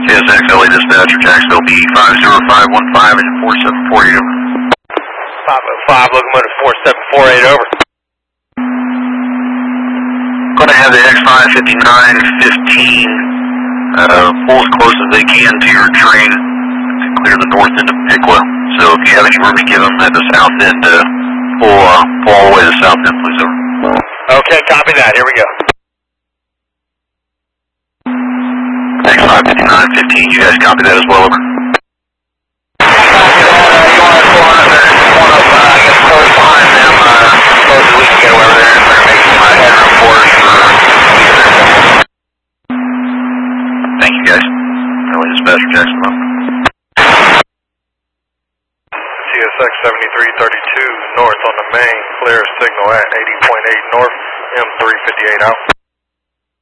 CSX LA Dispatcher, Jacksonville B50515 and 4748 over. 505, locomotive 4748 over. Going to have the X55915 pull as close as they can to your train to clear the north end of Piqua. So if you have any room to give them at the south end, pull all the way to the south end, please, over. Okay, copy that. Here we go. X55915, you guys copy that as well, over? Behind them, close as we can get over there, and they're making my headroom for us for Thank you, guys. LA Dispatcher, Jacksonville. CSX 7332 north on the main, clear signal at 80.8 north, M358 out.